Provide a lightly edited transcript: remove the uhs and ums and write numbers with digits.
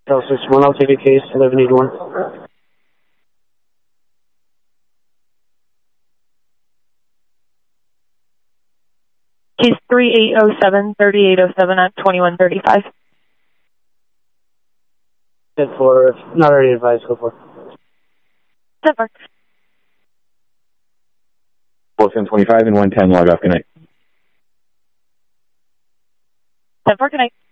L61, I'll take a case, 1181. Case 3807-3807 at 2135. 10-4, if not already advised, go for it. 10-4. Both 1025 and 110, log off, good night. 10-4, good night.